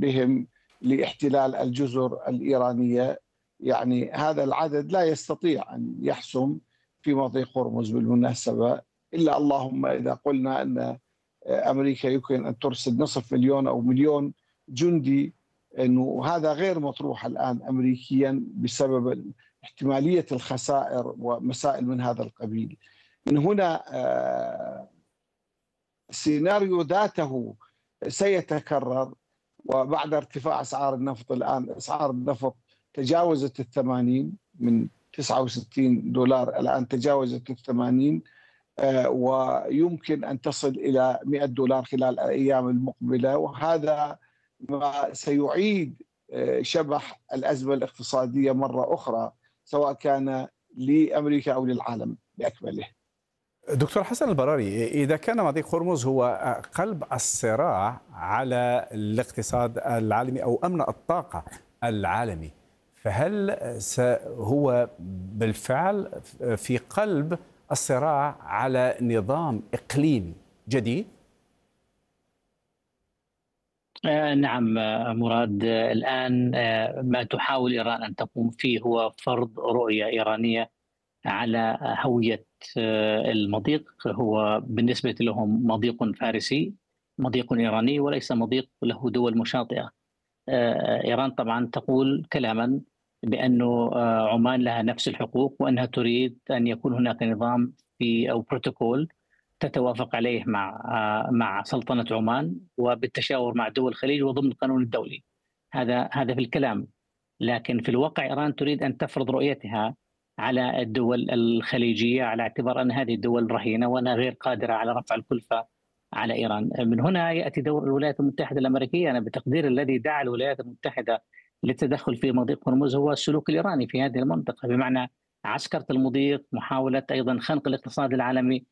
بهم لاحتلال الجزر الإيرانية. يعني هذا العدد لا يستطيع أن يحسم في مضيق هرمز بالمناسبة، إلا اللهم إذا قلنا أن أمريكا يمكن أن ترسل نصف مليون أو مليون جندي، أنه هذا غير مطروح الآن أمريكيا بسبب احتمالية الخسائر ومسائل من هذا القبيل. من هنا السيناريو ذاته سيتكرر، وبعد ارتفاع أسعار النفط، الآن أسعار النفط تجاوزت ال80 من $69، الآن تجاوزت ال80، ويمكن أن تصل إلى $100 خلال الأيام المقبلة، وهذا ما سيعيد شبح الأزمة الاقتصادية مرة أخرى، سواء كان لأمريكا أو للعالم بأكمله. دكتور حسن البراري، إذا كان مضيق هرمز هو قلب الصراع على الاقتصاد العالمي أو أمن الطاقة العالمي، فهل هو بالفعل في قلب الصراع على نظام إقليمي جديد؟ نعم مراد، الآن ما تحاول إيران أن تقوم فيه هو فرض رؤية إيرانية على هوية المضيق. هو بالنسبة لهم مضيق فارسي، مضيق إيراني، وليس مضيق له دول مشاطئة. إيران طبعا تقول كلاما بأنه عمان لها نفس الحقوق، وأنها تريد أن يكون هناك نظام أو بروتوكول تتوافق عليه مع سلطنة عمان وبالتشاور مع دول الخليج وضمن القانون الدولي. هذا في الكلام، لكن في الواقع إيران تريد أن تفرض رؤيتها على الدول الخليجية على اعتبار أن هذه الدول رهينة وأنها غير قادرة على رفع الكلفة على إيران. من هنا يأتي دور الولايات المتحدة الأمريكية. أنا بتقدير الذي دعا الولايات المتحدة للتدخل في مضيق هرمز هو السلوك الإيراني في هذه المنطقة، بمعنى عسكرة المضيق، محاولة أيضا خنق الاقتصاد العالمي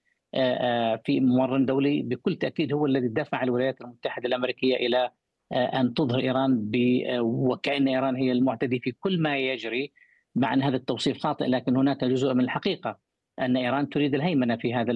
في ممر دولي. بكل تأكيد هو الذي دفع الولايات المتحدة الأمريكية إلى أن تظهر إيران وكأن إيران هي المعتدي في كل ما يجري، مع أن هذا التوصيف خاطئ، لكن هناك جزء من الحقيقة أن إيران تريد الهيمنة في هذا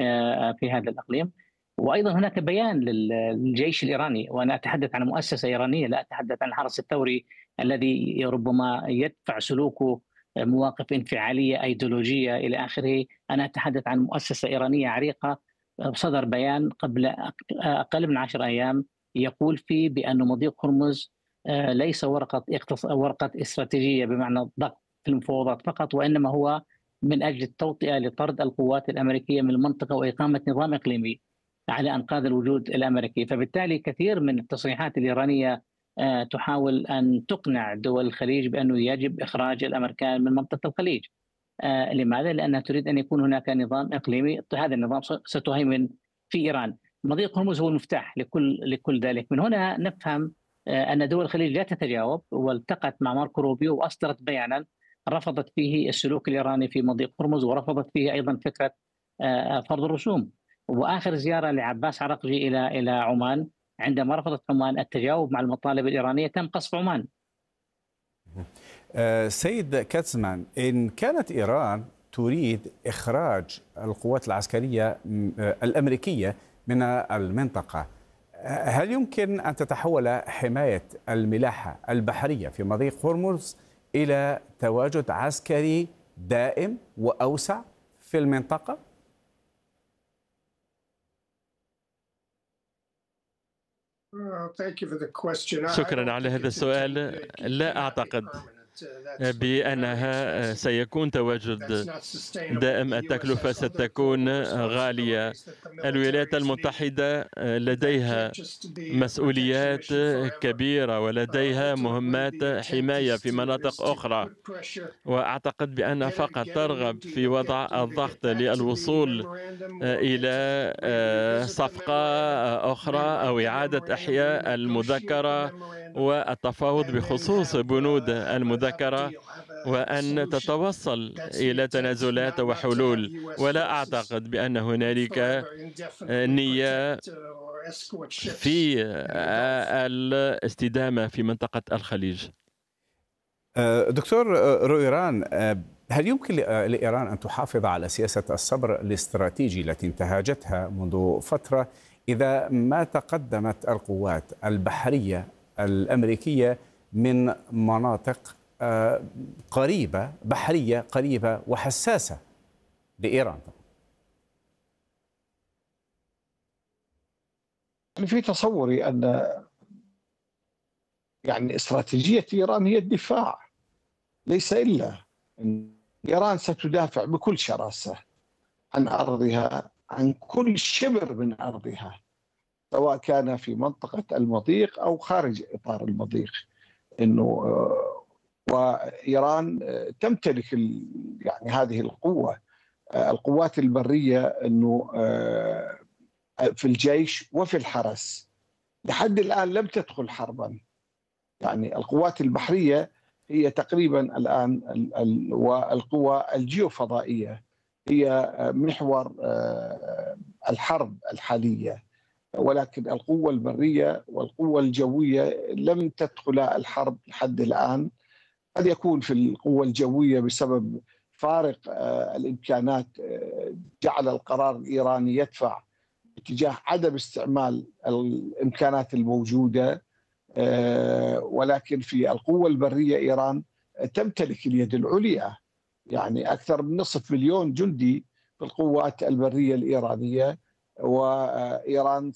الإقليم. وأيضا هناك بيان للجيش الإيراني، وأنا أتحدث عن مؤسسة إيرانية، لا أتحدث عن الحرس الثوري الذي ربما يدفع سلوكه مواقف انفعالية أيديولوجية إلى آخره. أنا أتحدث عن مؤسسة إيرانية عريقة. صدر بيان قبل أقل من 10 أيام يقول فيه بأن مضيق هرمز ليس ورقة استراتيجية بمعنى ضغط في المفاوضات فقط، وإنما هو من أجل التوطئة لطرد القوات الأمريكية من المنطقة وإقامة نظام إقليمي على أنقاض الوجود الأمريكي. فبالتالي كثير من التصريحات الإيرانية تحاول أن تقنع دول الخليج بأنه يجب إخراج الأمريكان من منطقة الخليج. لماذا؟ لأنها تريد أن يكون هناك نظام إقليمي، هذا النظام ستهيمن في إيران. مضيق هرمز هو المفتاح لكل ذلك. من هنا نفهم أن دول الخليج لا تتجاوب، والتقت مع ماركو روبيو وأصدرت بيانا رفضت فيه السلوك الإيراني في مضيق هرمز، ورفضت فيه أيضا فكرة فرض الرسوم. وآخر زيارة لعباس عراقجي إلى عمان، عندما رفضت عمان التجاوب مع المطالب الإيرانية تم قصف عمان. سيد كاتزمان، إن كانت إيران تريد إخراج القوات العسكرية الأمريكية من المنطقة، هل يمكن أن تتحول حماية الملاحة البحرية في مضيق هرمز إلى تواجد عسكري دائم وأوسع في المنطقة؟ شكرا على هذا السؤال. لا أعتقد بأنها سيكون تواجد دائم. التكلفة ستكون غالية. الولايات المتحدة لديها مسؤوليات كبيرة ولديها مهمات حماية في مناطق أخرى، وأعتقد بأنها فقط ترغب في وضع الضغط للوصول إلى صفقة أخرى أو إعادة إحياء المذكرة والتفاوض بخصوص بنود المذكرة، وأن تتوصل إلى تنازلات وحلول. ولا أعتقد بأن هنالك نية في الاستدامة في منطقة الخليج. دكتور رويران، هل يمكن لإيران أن تحافظ على سياسة الصبر الاستراتيجي التي انتهجتها منذ فترة إذا ما تقدمت القوات البحرية الأمريكية من مناطق قريبة، بحرية قريبة وحساسة لإيران؟ في تصوري أن يعني استراتيجية إيران هي الدفاع، ليس إلا أن إيران ستدافع بكل شراسة عن أرضها، عن كل شبر من أرضها، سواء كان في منطقة المضيق أو خارج إطار المضيق. إنه وإيران تمتلك يعني هذه القوة، القوات البرية، إنه في الجيش وفي الحرس. لحد الآن لم تدخل حربا. يعني القوات البحرية هي تقريبا الآن والقوى الجيوفضائية هي محور الحرب الحالية، ولكن القوة البرية والقوة الجوية لم تدخل الحرب لحد الآن. قد يكون في القوة الجوية بسبب فارق الإمكانات جعل القرار الإيراني يدفع اتجاه عدم استعمال الإمكانات الموجودة، ولكن في القوة البرية إيران تمتلك اليد العليا. يعني أكثر من نصف مليون جندي في القوات البرية الإيرانية، وإيران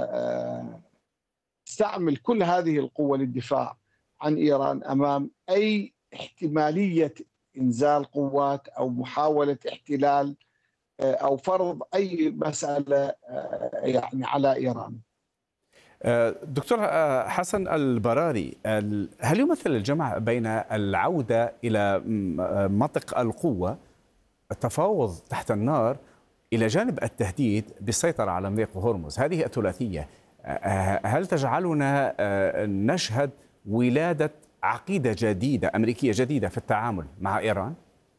ستستعمل كل هذه القوة للدفاع عن إيران أمام أي احتمالية إنزال قوات أو محاولة احتلال أو فرض أي مسألة يعني على إيران. دكتور حسن البراري، هل يمثل الجمع بين العودة إلى منطق القوة، التفاوض تحت النار، إلى جانب التهديد بالسيطرة على مضيق هرمز، هذه الثلاثية، هل تجعلنا نشهد ولادة عقيدة جديدة أمريكية جديدة في التعامل مع إيران؟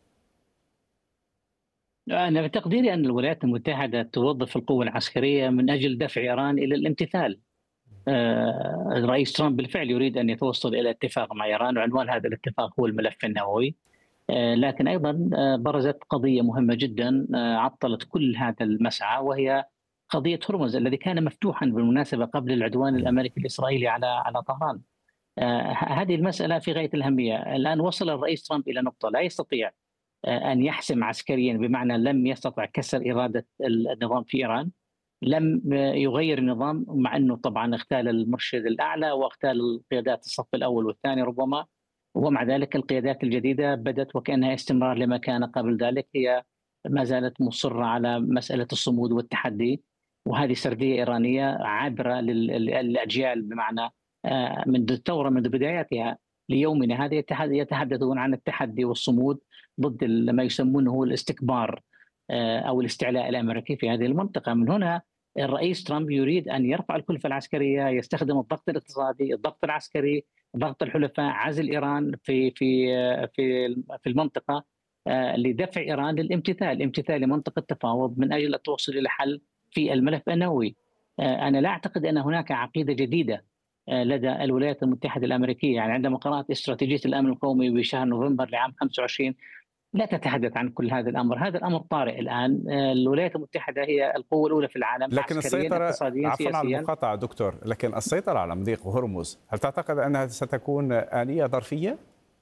أنا بتقديري أن الولايات المتحدة توظف القوة العسكرية من أجل دفع إيران إلى الامتثال. الرئيس ترامب بالفعل يريد أن يتوصل إلى اتفاق مع إيران، وعنوان هذا الاتفاق هو الملف النووي. لكن أيضا برزت قضية مهمة جدا عطلت كل هذا المسعى، وهي قضية هرمز الذي كان مفتوحا بالمناسبة قبل العدوان الأمريكي الإسرائيلي على طهران. هذه المسألة في غاية الأهمية. الآن وصل الرئيس ترامب إلى نقطة لا يستطيع أن يحسم عسكريا، بمعنى لم يستطع كسر إرادة النظام في إيران، لم يغير النظام، مع أنه طبعا اغتال المرشد الأعلى واغتال قيادات الصف الأول والثاني ربما، ومع ذلك القيادات الجديدة بدت وكأنها استمرار لما كان قبل ذلك. هي ما زالت مصرة على مسألة الصمود والتحدي، وهذه سردية إيرانية عابرة للأجيال، بمعنى منذ الثورة منذ بداياتها ليومنا هذا يتحدثون عن التحدي والصمود ضد ما يسمونه الاستكبار أو الاستعلاء الأمريكي في هذه المنطقة. من هنا الرئيس ترامب يريد أن يرفع الكلفة العسكرية، يستخدم الضغط الاقتصادي، الضغط العسكري، ضغط الحلفاء، عزل إيران في المنطقة لدفع إيران الامتثال لمنطقة التفاوض من أجل التوصل إلى حل في الملف النووي. أنا لا أعتقد أن هناك عقيدة جديدة لدى الولايات المتحدة الأمريكية. يعني عندما قرأت استراتيجية الأمن القومي بشهر نوفمبر لعام 25 لا تتحدث عن كل هذا الأمر. هذا الأمر طارئ الآن. الولايات المتحدة هي القوة الأولى في العالم، لكن السيطرة، اقتصاديا، عفوا سياسيا. على المقاطعة دكتور، لكن السيطرة على مضيق هرمز هل تعتقد أنها ستكون آنية ظرفية؟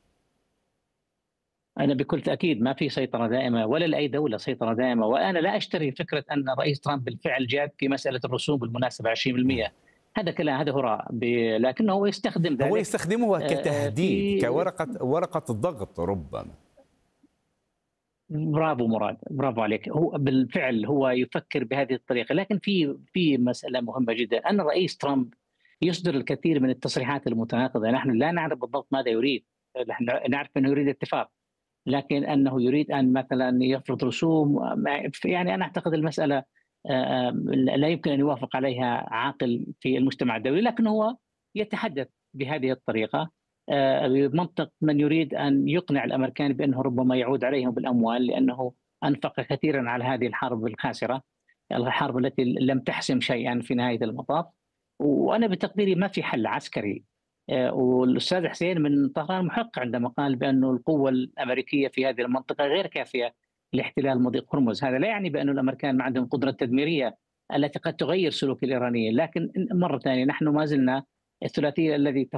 أنا بكل تأكيد ما في سيطرة دائمة، ولا لأي دولة سيطرة دائمة. وأنا لا أشتري فكرة أن الرئيس ترامب بالفعل جاد في مسألة الرسوم بالمناسبة 20%. هذا كلام، هذا هراء، لكنه هو يستخدم ذلك، هو يستخدمها كتهديد، ورقة ضغط ربما. برافو مراد، برافو عليك. هو بالفعل هو يفكر بهذه الطريقة. لكن في مسألة مهمة جدا، أن الرئيس ترامب يصدر الكثير من التصريحات المتناقضة. نحن لا نعرف بالضبط ماذا يريد. نحن نعرف أنه يريد اتفاق، لكن أنه يريد أن مثلا يفرض رسوم، يعني أنا أعتقد المسألة لا يمكن أن يوافق عليها عاقل في المجتمع الدولي. لكن هو يتحدث بهذه الطريقة بمنطق من يريد أن يقنع الأمريكان بأنه ربما يعود عليهم بالأموال، لأنه أنفق كثيرا على هذه الحرب الخاسرة، الحرب التي لم تحسم شيئا في نهاية المطاف. وأنا بتقديري ما في حل عسكري. والأستاذ حسين من طهران محق عندما قال بأن القوة الأمريكية في هذه المنطقة غير كافية لاحتلال مضيق هرمز. هذا لا يعني بأن الأمريكان ما عندهم قدرة تدميرية التي قد تغير سلوك الإيرانيين، لكن مرة ثانية نحن ما زلنا الثلاثية الذي